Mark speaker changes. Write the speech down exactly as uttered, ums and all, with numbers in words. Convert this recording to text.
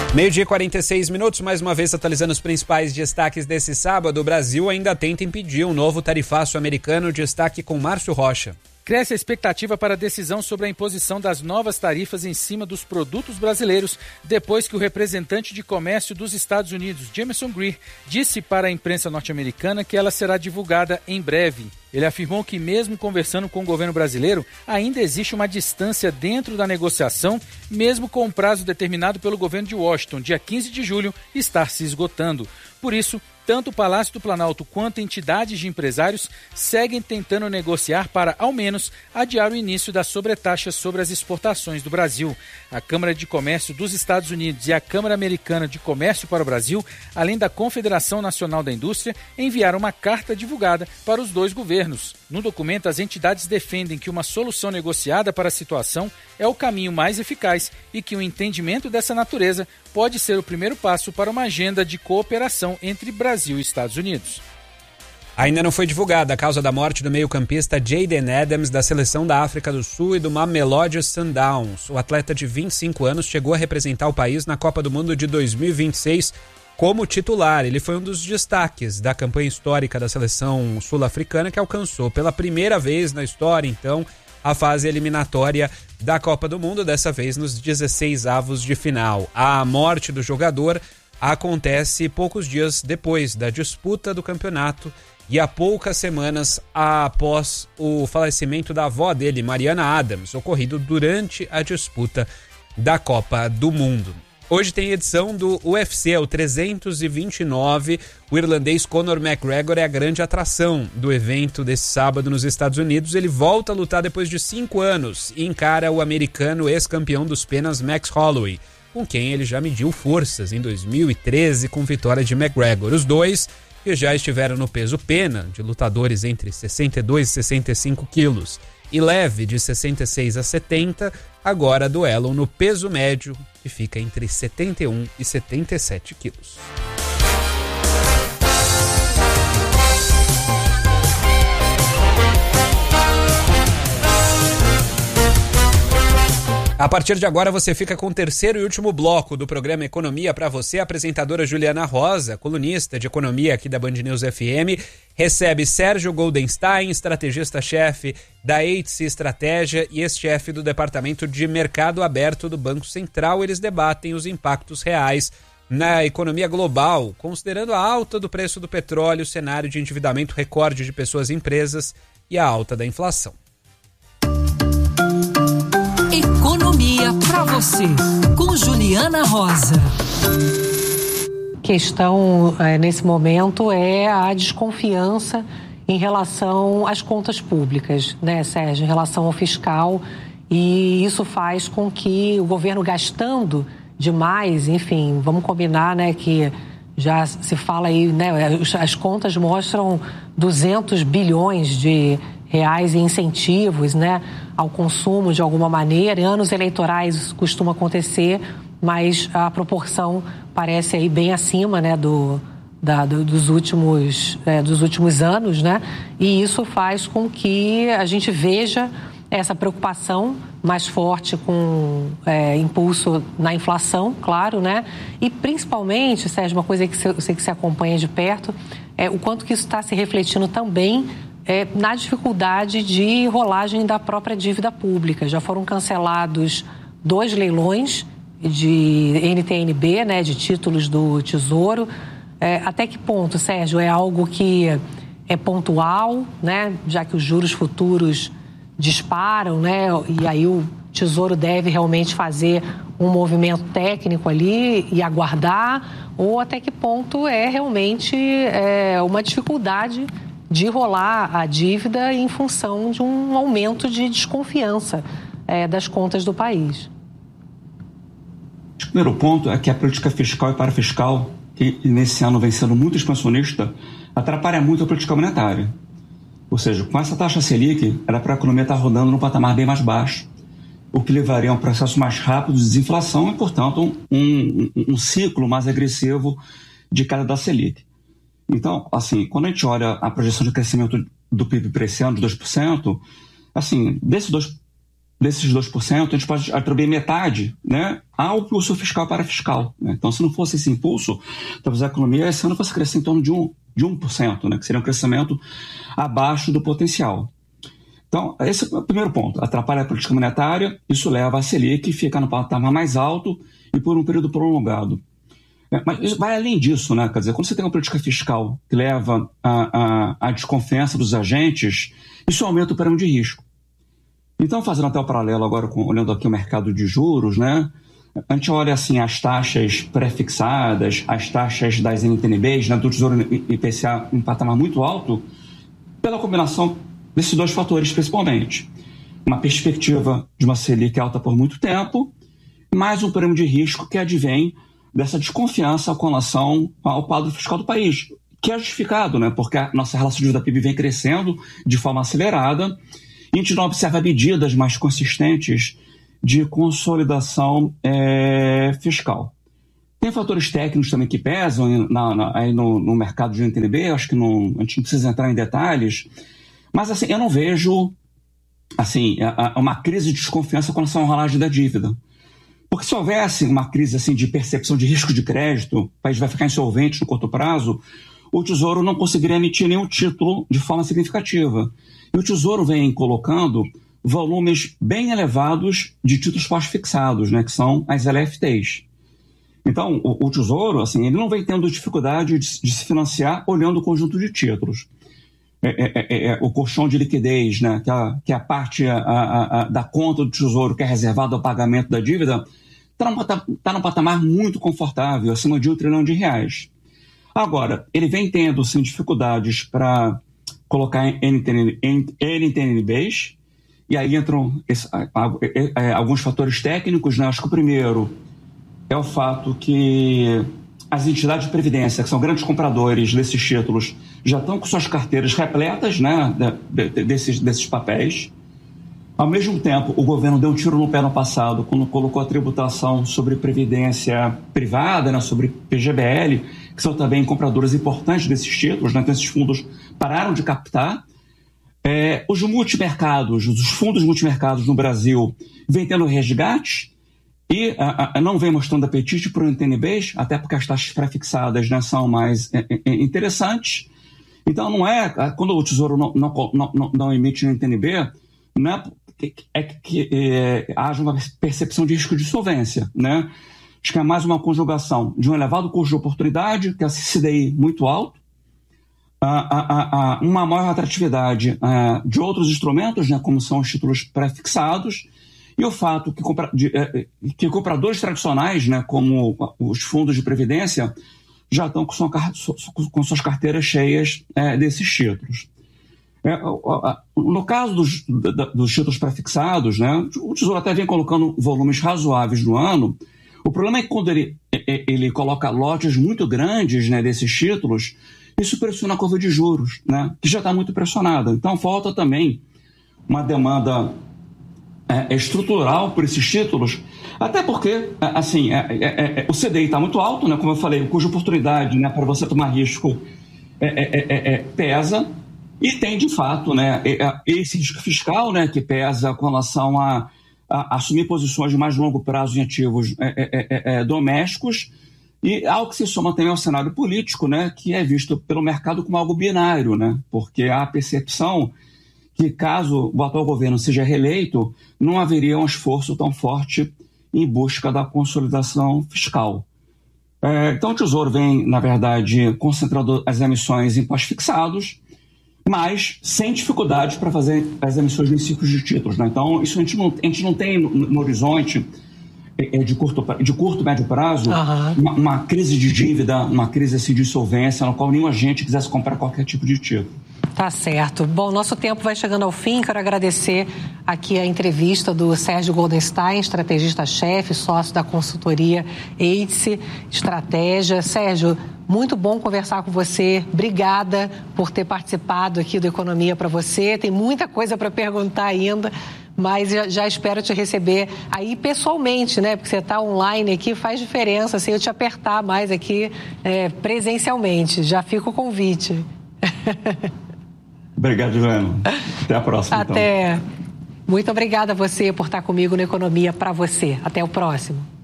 Speaker 1: Meio-dia e quarenta e seis minutos, mais uma vez atualizando os principais destaques desse sábado. O Brasil ainda tenta impedir um novo tarifaço americano. Destaque com Márcio Rocha.
Speaker 2: Cresce a expectativa para a decisão sobre a imposição das novas tarifas em cima dos produtos brasileiros, depois que o representante de comércio dos Estados Unidos, Jameson Greer, disse para a imprensa norte-americana que ela será divulgada em breve. Ele afirmou que, mesmo conversando com o governo brasileiro, ainda existe uma distância dentro da negociação, mesmo com o prazo determinado pelo governo de Washington, dia quinze de julho, estar se esgotando. Por isso, tanto o Palácio do Planalto quanto entidades de empresários seguem tentando negociar para, ao menos, adiar o início das sobretaxas sobre as exportações do Brasil. A Câmara de Comércio dos Estados Unidos e a Câmara Americana de Comércio para o Brasil, além da Confederação Nacional da Indústria, enviaram uma carta divulgada para os dois governos. No documento, as entidades defendem que uma solução negociada para a situação é o caminho mais eficaz e que um entendimento dessa natureza pode ser o primeiro passo para uma agenda de cooperação entre Brasil e Estados Unidos.
Speaker 1: Ainda não foi divulgada a causa da morte do meio-campista Jayden Adams da seleção da África do Sul e do Mamelodi Sundowns. O atleta de vinte e cinco anos chegou a representar o país na Copa do Mundo de dois mil e vinte e seis como titular. Ele foi um dos destaques da campanha histórica da seleção sul-africana, que alcançou pela primeira vez na história, então, a fase eliminatória da Copa do Mundo, dessa vez nos dezesseis avos de final. A morte do jogador acontece poucos dias depois da disputa do campeonato e há poucas semanas após o falecimento da avó dele, Mariana Adams, ocorrido durante a disputa da Copa do Mundo. Hoje tem edição do U F C, o trezentos e vinte e nove. O irlandês Conor McGregor é a grande atração do evento desse sábado nos Estados Unidos. Ele volta a lutar depois de cinco anos e encara o americano ex-campeão dos penas Max Holloway, com quem ele já mediu forças em dois mil e treze com vitória de McGregor. Os dois que já estiveram no peso pena, de lutadores entre sessenta e dois e sessenta e cinco quilos, e leve de sessenta e seis a setenta, agora duelam no peso médio, que fica entre setenta e um e setenta e sete quilos. A partir de agora você fica com o terceiro e último bloco do programa Economia para você. A apresentadora Juliana Rosa, colunista de economia aqui da Band News F M, recebe Sérgio Goldenstein, estrategista-chefe da Eitze Estratégia e ex-chefe do Departamento de Mercado Aberto do Banco Central. Eles debatem os impactos reais na economia global, considerando a alta do preço do petróleo, o cenário de endividamento recorde de pessoas e empresas e a alta da inflação.
Speaker 3: Economia para você, com Juliana Rosa.
Speaker 4: A questão é, nesse momento é a desconfiança em relação às contas públicas, né, Sérgio, em relação ao fiscal, e isso faz com que o governo gastando demais, enfim, vamos combinar, né, que já se fala aí, né, as contas mostram duzentos bilhões de reais em incentivos, né, ao consumo de alguma maneira. Em anos eleitorais isso costuma acontecer, mas a proporção parece aí bem acima, né, do, da, do, dos, últimos, é, dos últimos anos, né, e isso faz com que a gente veja essa preocupação mais forte com é, impulso na inflação, claro, né, e principalmente, Sérgio, uma coisa que eu sei que você acompanha de perto, é o quanto que isso está se refletindo também É, na dificuldade de rolagem da própria dívida pública. Já foram cancelados dois leilões de N T N B, né, de títulos do Tesouro. É, até que ponto, Sérgio, é algo que é pontual, né, já que os juros futuros disparam, né, e aí o Tesouro deve realmente fazer um movimento técnico ali e aguardar, ou até que ponto é realmente é, uma dificuldade de rolar a dívida em função de um aumento de desconfiança é, das contas do país.
Speaker 5: O primeiro ponto é que a política fiscal e parafiscal, que nesse ano vem sendo muito expansionista, atrapalha muito a política monetária. Ou seja, com essa taxa Selic, era para a economia estar rodando num patamar bem mais baixo, o que levaria a um processo mais rápido de desinflação e, portanto, um, um, um ciclo mais agressivo de queda da Selic. Então, assim, quando a gente olha a projeção de crescimento do P I B para esse ano de dois por cento, assim, desse dois desses dois por cento, a gente pode atribuir metade, né, ao impulso fiscal para fiscal. Né? Então, se não fosse esse impulso, talvez a economia esse ano fosse crescer em torno de um, de um por cento, né, que seria um crescimento abaixo do potencial. Então, esse é o primeiro ponto. Atrapalha a política monetária, isso leva a Selic ficar no patamar mais alto e por um período prolongado. É, mas isso vai além disso, né? Quer dizer, quando você tem uma política fiscal que leva à a, a desconfiança dos agentes, isso aumenta o prêmio de risco. Então, fazendo até o paralelo agora, com, olhando aqui o mercado de juros, né? A gente olha assim as taxas pré-fixadas, as taxas das N T N Bs, né, do Tesouro I P C A em um patamar muito alto, pela combinação desses dois fatores principalmente. Uma perspectiva de uma Selic alta por muito tempo, mais um prêmio de risco que advém dessa desconfiança com relação ao quadro fiscal do país, que é justificado, né, porque a nossa relação de dívida P I B vem crescendo de forma acelerada, e a gente não observa medidas mais consistentes de consolidação é, fiscal. Tem fatores técnicos também que pesam na, na, aí no, no mercado de N T N B, acho que não, a gente não precisa entrar em detalhes, mas assim, eu não vejo assim, uma crise de desconfiança com relação ao rolagem da dívida. Porque se houvesse uma crise assim, de percepção de risco de crédito, o país vai ficar insolvente no curto prazo, o Tesouro não conseguiria emitir nenhum título de forma significativa. E o Tesouro vem colocando volumes bem elevados de títulos pós-fixados, né, que são as L F Ts. Então, o, o Tesouro, assim, ele não vem tendo dificuldade de, de se financiar olhando o conjunto de títulos. É, é, é, o colchão de liquidez, né, que, a, que a parte a, a, a, da conta do Tesouro que é reservada ao pagamento da dívida, está num, tá num patamar muito confortável, acima de um trilhão de reais. Agora, ele vem tendo sim, dificuldades para colocar N T N Bs, e aí entram esse, a, a, a, alguns fatores técnicos, né? Acho que o primeiro é o fato que as entidades de previdência, que são grandes compradores desses títulos, já estão com suas carteiras repletas, né, de, de, desses, desses papéis. Ao mesmo tempo, o governo deu um tiro no pé no passado quando colocou a tributação sobre previdência privada, né, sobre P G B L, que são também compradores importantes desses títulos, né, então esses fundos pararam de captar. É, os multimercados, os fundos multimercados no Brasil vêm tendo resgate e a, a, não vem mostrando apetite para o N T N Bs, até porque as taxas pré-fixadas, né, são mais é, é, interessantes. Então, não é, quando o Tesouro não, não, não, não emite N T N B, não é que, é que é, haja uma percepção de risco de solvência, né? Acho que é mais uma conjugação de um elevado custo de oportunidade, que é a C D I muito alto, a, a, a, uma maior atratividade a, de outros instrumentos, né, como são os títulos pré-fixados, e o fato que, compra, de, que compradores tradicionais, né, como os fundos de previdência, já estão com, sua, com suas carteiras cheias é, desses títulos. É, no caso dos, dos títulos pré-fixados, né, o Tesouro até vem colocando volumes razoáveis no ano. O problema é que quando ele, ele coloca lotes muito grandes, né, desses títulos, isso pressiona a curva de juros, né, que já está muito pressionada. Então falta também uma demanda é, estrutural por esses títulos, até porque assim, é, é, é, o C D I está muito alto, né, como eu falei, cuja oportunidade, né, para você tomar risco é, é, é, é, pesa, e tem de fato, né, esse risco fiscal, né, que pesa com relação a, a assumir posições de mais longo prazo em ativos é, é, é, é, domésticos, e algo que se soma também ao cenário político, né, que é visto pelo mercado como algo binário, né, porque há a percepção que caso o atual governo seja reeleito, não haveria um esforço tão forte em busca da consolidação fiscal. É, então o Tesouro vem, na verdade, concentrando as emissões em pós-fixados, mas sem dificuldades para fazer as emissões em ciclos de títulos, né? Então, isso a gente não, a gente não tem no, no horizonte é, de curto, de curto, médio prazo, uhum. uma, uma crise de dívida, uma crise assim, de insolvência, na qual nenhum agente quisesse comprar qualquer tipo de título.
Speaker 4: Tá certo. Bom, nosso tempo vai chegando ao fim. Quero agradecer aqui a entrevista do Sérgio Goldenstein, estrategista-chefe, sócio da consultoria Eidice Estratégia. Sérgio, muito bom conversar com você. Obrigada por ter participado aqui do Economia para você. Tem muita coisa para perguntar ainda, mas já, já espero te receber aí pessoalmente, né? Porque você está online aqui, faz diferença, assim, eu te apertar mais aqui é, presencialmente. Já fica o convite.
Speaker 5: Obrigado, Juliana. Até a próxima,
Speaker 4: Até.
Speaker 5: então.
Speaker 4: Muito obrigada a você por estar comigo no Economia para Você. Até o próximo.